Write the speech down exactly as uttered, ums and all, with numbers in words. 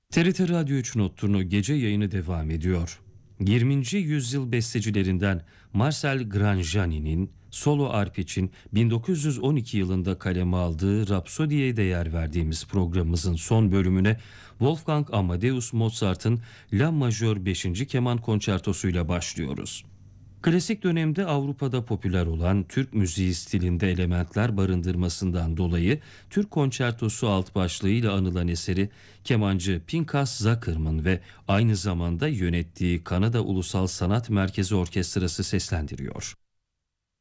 T R T Radyo üç Nokturnu gece yayını devam ediyor. yirminci yüzyıl bestecilerinden Marcel Granjani'nin solo arp için bin dokuz yüz on iki yılında kaleme aldığı Rapsodi'ye değer verdiğimiz programımızın son bölümüne Wolfgang Amadeus Mozart'ın La Majör beşinci Keman Konçertosuyla başlıyoruz. Klasik dönemde Avrupa'da popüler olan Türk müziği stilinde elementler barındırmasından dolayı Türk Konçertosu alt başlığıyla anılan eseri kemancı Pinkas Zuckerman ve aynı zamanda yönettiği Kanada Ulusal Sanat Merkezi Orkestrası seslendiriyor.